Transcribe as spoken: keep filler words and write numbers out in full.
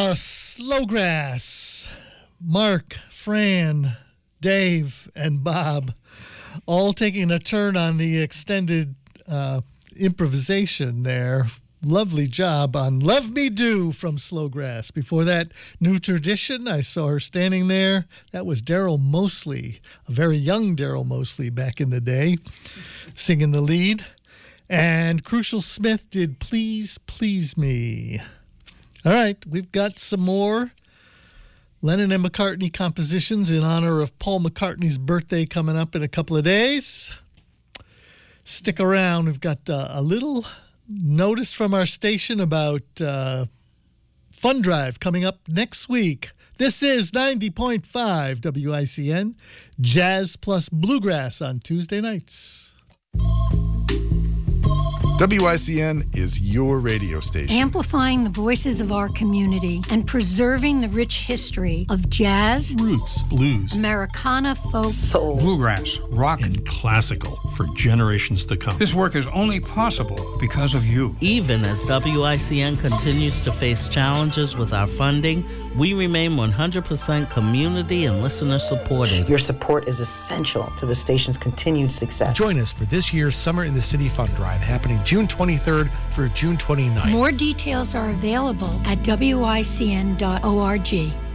Uh, Slowgrass, Mark, Fran, Dave, and Bob all taking a turn on the extended uh, improvisation there. Lovely job on Love Me Do from Slowgrass. Before that, New Tradition, I saw her standing there. That was Daryl Mosley, a very young Daryl Mosley back in the day, singing the lead. And Crucial Smith did Please, Please Me. All right, we've got some more Lennon and McCartney compositions in honor of Paul McCartney's birthday coming up in a couple of days. Stick around. We've got uh, a little notice from our station about uh, Fun Drive coming up next week. This is ninety point five W I C N, Jazz plus Bluegrass on Tuesday nights. W I C N is your radio station. Amplifying the voices of our community and preserving the rich history of jazz, roots, blues, Americana, folk, soul, bluegrass, rock, and classical for generations to come. This work is only possible because of you. Even as W I C N continues to face challenges with our funding, we remain one hundred percent community and listener supported. Your support is essential to the station's continued success. Join us for this year's Summer in the City Fund Drive happening June twenty-third through June twenty-ninth. More details are available at W I C N dot org.